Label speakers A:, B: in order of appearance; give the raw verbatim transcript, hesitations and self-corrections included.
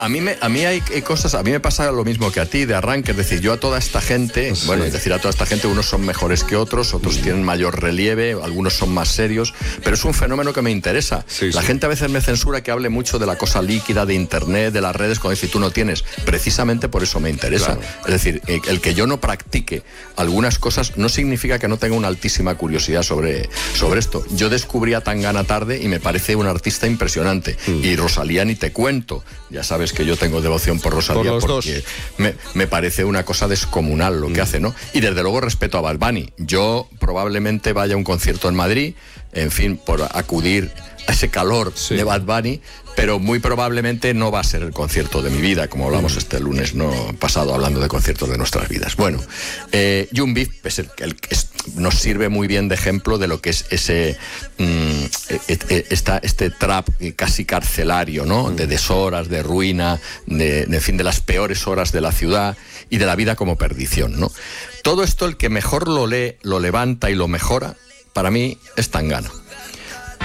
A: A mí, me, a mí hay, hay cosas, a mí me pasa lo mismo que a ti de arranque, es decir, yo a toda esta gente, sí. bueno, es decir, a toda esta gente, unos son mejores que otros, otros mm. tienen mayor relieve, algunos son más serios, pero es un fenómeno que me interesa. Sí, la sí. gente a veces me censura que hable mucho de la cosa líquida, de internet, de las redes, cuando dice tú no tienes, precisamente por eso me interesa. Claro. Es decir, el que yo no practique algunas cosas no significa que no tenga una altísima curiosidad sobre, sobre esto. Yo descubrí a Tangana tarde y me parece un artista impresionante, mm. y Rosalía ni te cuento, ya sabes que yo tengo devoción por Rosalía por porque me, me parece una cosa descomunal lo mm. que hace, ¿no? Y desde luego respeto a Bad Bunny. Yo probablemente vaya a un concierto en Madrid, en fin, por acudir a ese calor sí. de Bad Bunny, pero muy probablemente no va a ser el concierto de mi vida, como hablamos mm. este lunes no pasado, hablando de conciertos de nuestras vidas. Bueno, eh, Young Beef es el, el, es, nos sirve muy bien de ejemplo de lo que es ese mm, esta, este trap casi carcelario, ¿no? Mm. De deshoras, de ruina, de, de, en fin, de las peores horas de la ciudad y de la vida como perdición, ¿no? Todo esto, el que mejor lo lee, lo levanta y lo mejora, para mí es Tangana.